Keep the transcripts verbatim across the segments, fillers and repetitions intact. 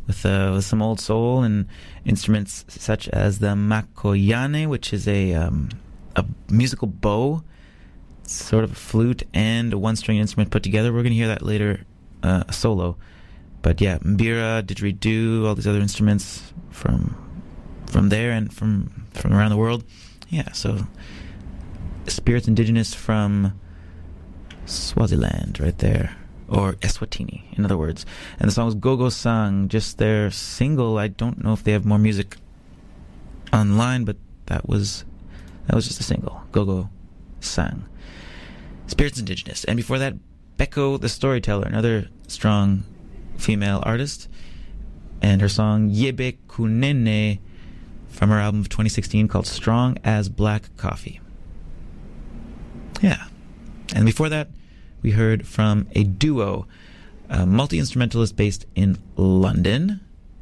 with uh, with some old soul and instruments such as the makoyane, which is a um, a musical bow, sort of a flute and a one-string instrument put together. We're going to hear that later, uh, a solo. But yeah, mbira, didgeridoo, all these other instruments from from there and from from around the world. Yeah, so spirits indigenous from Swaziland, right there. Or Eswatini, in other words. And the song was Gogo Sang, just their single. I don't know if they have more music online, but that was that was just a single. Gogo Sang. Spirits Indigenous. And before that, Beko the Storyteller, another strong female artist. And her song Yebe Kunene from her album of twenty sixteen called Strong as Black Coffee. Yeah. And before that, we heard from a duo, a multi-instrumentalist based in London,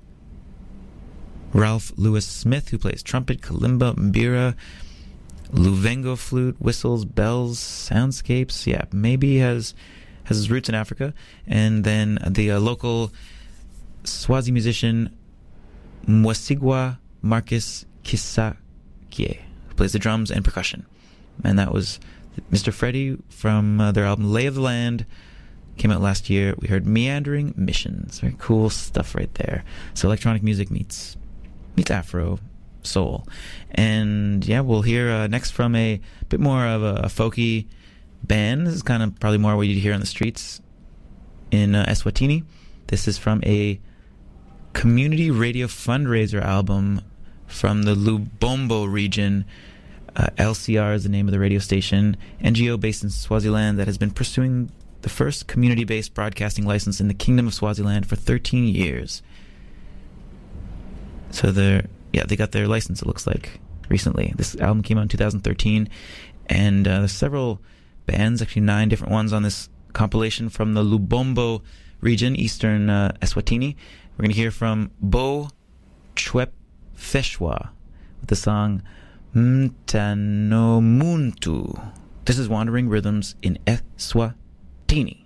Ralph Lewis Smith, who plays trumpet, kalimba, mbira, luvengo flute, whistles, bells, soundscapes. Yeah, maybe he has has his roots in Africa. And then the uh, local Swazi musician Mwasigwa Marcus Kisakie, who plays the drums and percussion. And that was Mister Freddie from uh, their album Lay of the Land. Came out last year. We heard Meandering Missions. Very cool stuff right there. So electronic music meets meets Afro soul. And yeah, we'll hear uh, next from a bit more of a, a folky band. This is kind of probably more what you'd hear on the streets in uh, Eswatini. This is from a community radio fundraiser album from the Lubombo region. Uh, L C R is the name of the radio station, N G O based in Swaziland that has been pursuing the first community-based broadcasting license in the Kingdom of Swaziland for thirteen years. So they're, yeah, they got their license, it looks like, recently. This album came out in two thousand thirteen, and uh, there's several bands, actually nine different ones on this compilation from the Lubombo region, eastern uh, Eswatini. We're going to hear from Bo Chwep Feshwa with the song Mtanomuntu. This is Wandering Rhythms in Eswatini.